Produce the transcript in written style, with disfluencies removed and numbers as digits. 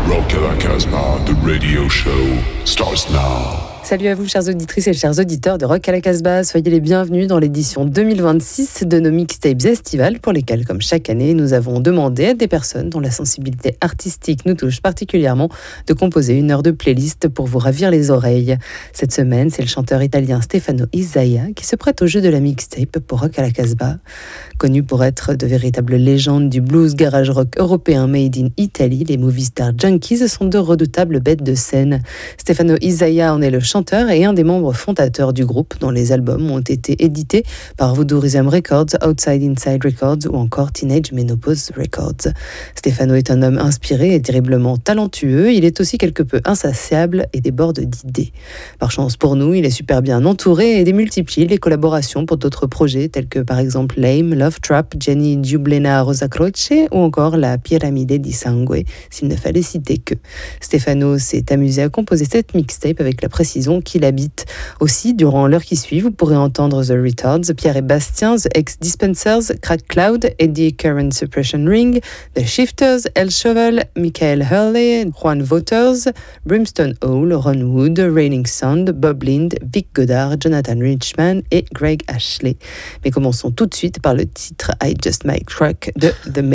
Rock à la Casbah, the radio show starts now. Salut à vous, chères auditrices et chers auditeurs de Rock à la Casbah. Soyez les bienvenus dans l'édition 2026 de nos mixtapes estivales pour lesquelles, comme chaque année, nous avons demandé à des personnes dont la sensibilité artistique nous touche particulièrement de composer une heure de playlist pour vous ravir les oreilles. Cette semaine, c'est le chanteur italien Stefano Isaia qui se prête au jeu de la mixtape pour Rock à la Casbah. Connu pour être de véritables légendes du blues garage rock européen made in Italy, les Movie Star Junkies sont de redoutables bêtes de scène. Stefano Isaia en est le chanteur et un des membres fondateurs du groupe dont les albums ont été édités par Voodoo Rhythm Records, Outside Inside Records ou encore Teenage Menopause Records. Stefano est un homme inspiré et terriblement talentueux. Il est aussi quelque peu insatiable et déborde d'idées. Par chance pour nous, il est super bien entouré et démultiplie les collaborations pour d'autres projets tels que par exemple Lame, Love Trap, Jenny Giublena Rosa Croce ou encore la Piramide di Sangue, s'il ne fallait citer que. Stefano s'est amusé à composer cette mixtape avec la précision qu'il habite. Aussi, durant l'heure qui suit, vous pourrez entendre The Retards, Pierre et Bastien, The Ex-Dispensers, Crack Cloud, Eddie Current Suppression Ring, The Shifters, El Shovel, Michael Hurley, Juan Voters, Brimstone Hall, Ron Wood, Raining Sound, Bob Lind, Vic Godard, Jonathan Richman et Greg Ashley. Mais commençons tout de suite par le titre I Just Might Crack de The